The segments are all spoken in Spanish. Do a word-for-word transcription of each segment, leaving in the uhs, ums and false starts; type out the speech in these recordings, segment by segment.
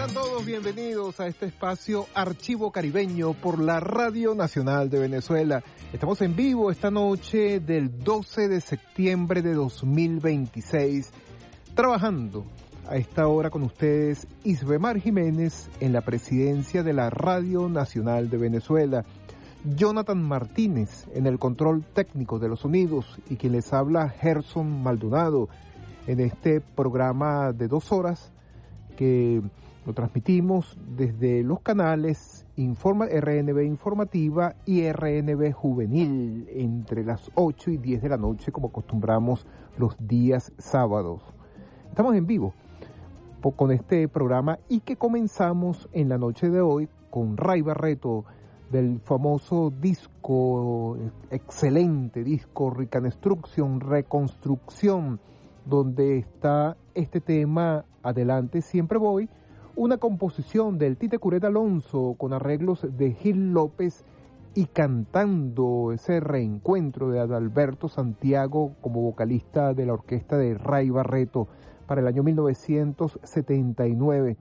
Sean todos bienvenidos a este espacio Archivo Caribeño por la Radio Nacional de Venezuela. Estamos en vivo esta noche del doce de septiembre de dos mil veintiséis, trabajando a esta hora con ustedes Isbemar Jiménez en la presidencia de la Radio Nacional de Venezuela, Jonathan Martínez en el control técnico de los sonidos y quien les habla Gerson Maldonado en este programa de dos horas que lo transmitimos desde los canales Informa, R N B Informativa y R N B Juvenil entre las ocho y diez de la noche, como acostumbramos los días sábados. Estamos en vivo con este programa y que comenzamos en la noche de hoy con Ray Barreto del famoso disco, excelente disco Reconstruction, Reconstrucción, donde está este tema Adelante Siempre Voy, una composición del Tite Curet Alonso con arreglos de Gil López y cantando ese reencuentro de Adalberto Santiago como vocalista de la orquesta de Ray Barreto para el año mil novecientos setenta y nueve.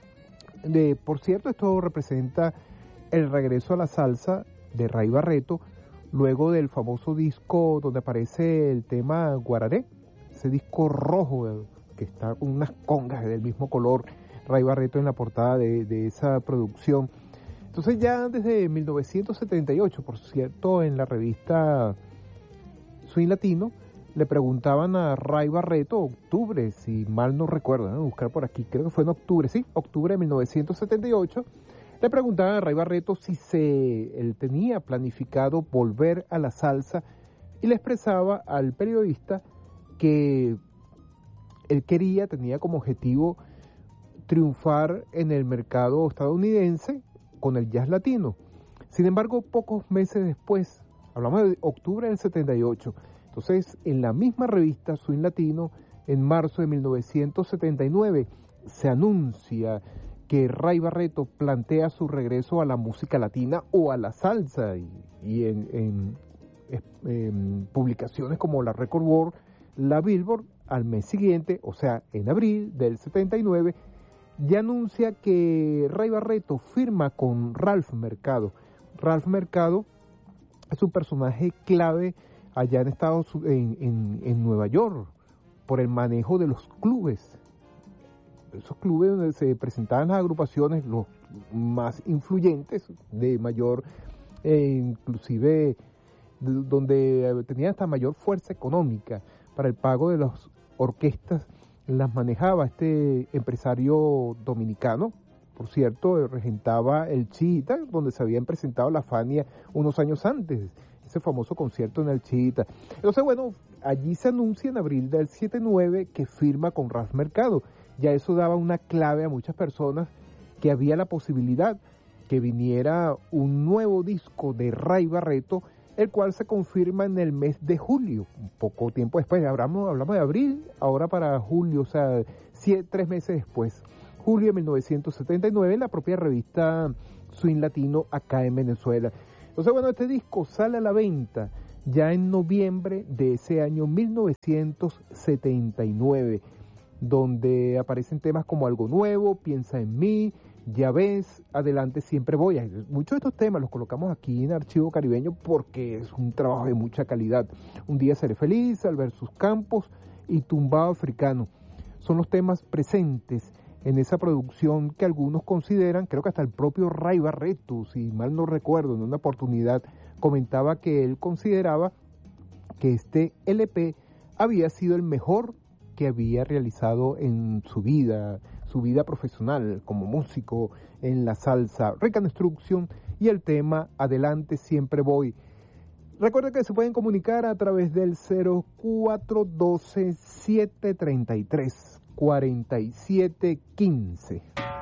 De, por cierto, esto representa el regreso a la salsa de Ray Barreto luego del famoso disco donde aparece el tema Guararé, ese disco rojo que está con unas congas del mismo color, Ray Barreto en la portada de, de esa producción. Entonces ya desde mil novecientos setenta y ocho, por cierto, en la revista Swing Latino, le preguntaban a Ray Barreto, octubre, si mal no recuerdo, ¿no? Buscar por aquí, creo que fue en octubre, sí, octubre de mil novecientos setenta y ocho, le preguntaban a Ray Barreto si se, él tenía planificado volver a la salsa y le expresaba al periodista que él quería, tenía como objetivo triunfar en el mercado estadounidense con el jazz latino. Sin embargo, pocos meses después, hablamos de octubre del setenta y ocho, entonces en la misma revista Swing Latino, en marzo de mil novecientos setenta y nueve, se anuncia que Ray Barreto plantea su regreso a la música latina o a la salsa, y, y en, en, en publicaciones como la Record World, la Billboard, al mes siguiente, o sea, en abril del setenta y nueve, ya anuncia que Ray Barreto firma con Ralph Mercado. Ralph Mercado es un personaje clave allá en Estados en, en, en Nueva York por el manejo de los clubes. Esos clubes donde se presentaban las agrupaciones, los más influyentes, de mayor, eh, inclusive, de, donde tenían hasta mayor fuerza económica para el pago de las orquestas, las manejaba este empresario dominicano. Por cierto, regentaba el Chiita, donde se habían presentado la Fania unos años antes, ese famoso concierto en el Chiita. Entonces, bueno, allí se anuncia en abril del setenta y nueve que firma con Ralph Mercado. Ya eso daba una clave a muchas personas que había la posibilidad que viniera un nuevo disco de Ray Barreto, el cual se confirma en el mes de julio, un poco tiempo después. Hablamos, hablamos de abril, ahora para julio, o sea, siete, tres meses después, julio de mil novecientos setenta y nueve, en la propia revista Swing Latino acá en Venezuela. Entonces, bueno, este disco sale a la venta ya en noviembre de ese año mil novecientos setenta y nueve, donde aparecen temas como Algo Nuevo, Piensa en Mí, Ya Ves, Adelante Siempre Voy. Muchos de estos temas los colocamos aquí en Archivo Caribeño porque es un trabajo de mucha calidad. Un día seré feliz, Al ver sus campos y Tumbao Africano. Son los temas presentes en esa producción que algunos consideran, creo que hasta el propio Ray Barreto, si mal no recuerdo, en una oportunidad comentaba que él consideraba que este L P había sido el mejor que había realizado en su vida, su vida profesional como músico en la salsa. Reconstruction y el tema Adelante Siempre Voy. Recuerden que se pueden comunicar a través del cero cuatro uno dos, siete tres tres, cuatro siete uno cinco.